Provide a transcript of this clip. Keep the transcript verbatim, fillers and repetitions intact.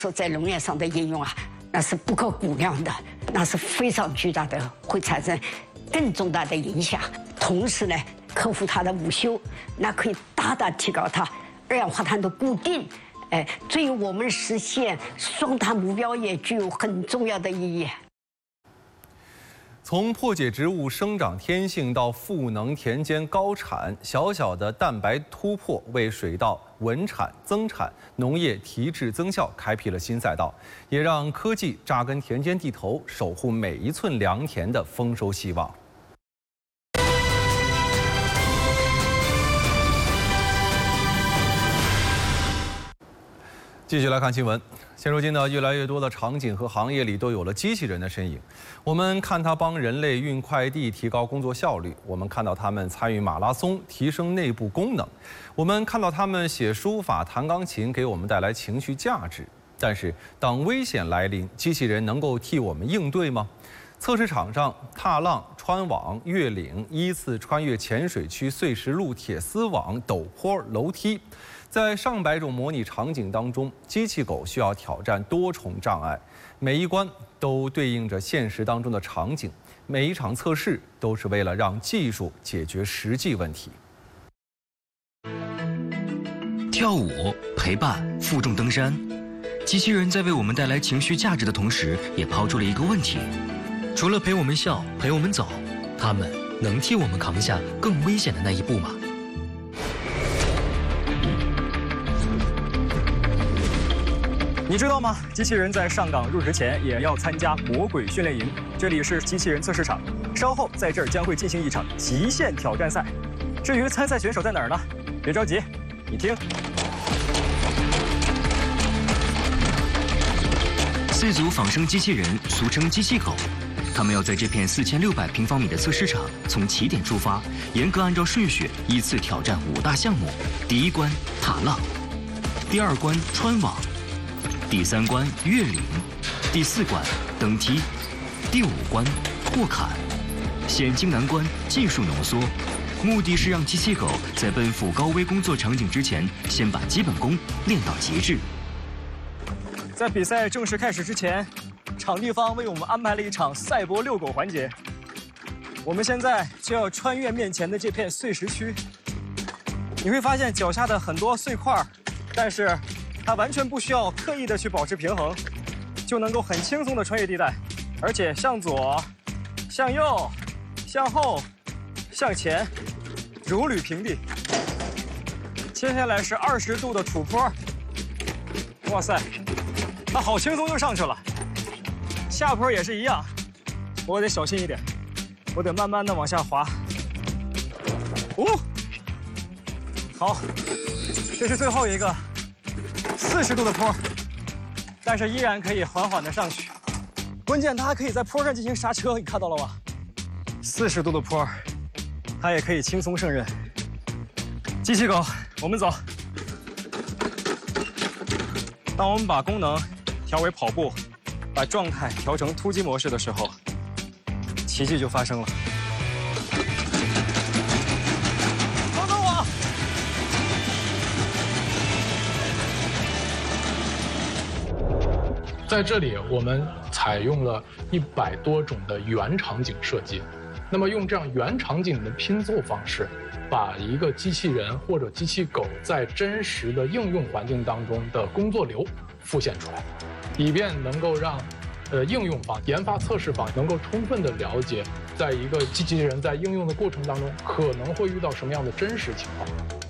说在农业上的应用啊，那是不可估量的，那是非常巨大的，会产生更重大的影响。同时呢，克服它的无休，那可以大大提高它二氧化碳的固定，哎，对于我们实现双碳目标也具有很重要的意义。 从破解植物生长天性到赋能田间高产，小小的蛋白突破为水稻稳产增产、农业提质增效开辟了新赛道，也让科技扎根田间地头，守护每一寸良田的丰收希望。 继续来看新闻。现如今呢，越来越多的场景和行业里都有了机器人的身影。我们看它帮人类运快递，提高工作效率；我们看到它们参与马拉松，提升内部功能；我们看到它们写书法、弹钢琴，给我们带来情绪价值。但是，当危险来临，机器人能够替我们应对吗？ 测试场上，踏浪、穿网、越岭，依次穿越浅水区、碎石路、铁丝网、陡坡、楼梯。在上百种模拟场景当中，机器狗需要挑战多重障碍，每一关都对应着现实当中的场景，每一场测试都是为了让技术解决实际问题。 跳舞、陪伴、负重登山，机器人在为我们带来情绪价值的同时，也抛出了一个问题。 除了陪我们笑、陪我们走，他们能替我们扛下更危险的那一步吗？ 你知道吗？机器人在上岗入职前也要参加魔鬼训练营。这里是机器人测试场，稍后在这儿将会进行一场极限挑战赛。至于参赛选手在哪儿呢？别着急，你听。 四组仿生机器人，俗称机器狗，他们要在这片四千六百平方米的测试场，从起点出发，严格按照顺序依次挑战五大项目。第一关踏浪，第二关穿网，第三关越岭，第四关登梯，第五关破坎。险境难关，技术浓缩，目的是让机器狗在奔赴高危工作场景之前，先把基本功练到极致。 在比赛正式开始之前，场地方为我们安排了一场赛博遛狗环节。我们现在就要穿越面前的这片碎石区，你会发现脚下的很多碎块，但是它完全不需要刻意的去保持平衡，就能够很轻松的穿越地带，而且向左、向右、向后、向前，如履平地。接下来是二十度的土坡，哇塞！ 它好轻松就上去了，下坡也是一样，我得小心一点，我得慢慢的往下滑。哦，好，这是最后一个四十度的坡，但是依然可以缓缓的上去。关键它还可以在坡上进行刹车，你看到了吗？四十度的坡，它也可以轻松胜任。机器狗，我们走。当我们把功能 调为跑步，把状态调成突击模式的时候，奇迹就发生了。等等我！ 在这里，我们采用了一百多种的原场景设计。那么，用这样原场景的拼凑方式，把一个机器人或者机器狗在真实的应用环境当中的工作流复现出来。 以便能够让，呃，应用方、研发测试方能够充分的了解，在一个机器人在应用的过程当中可能会遇到什么样的真实情况。